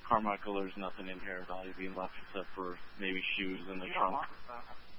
Carmichael, there's nothing in here value being left except for maybe shoes in the trunk.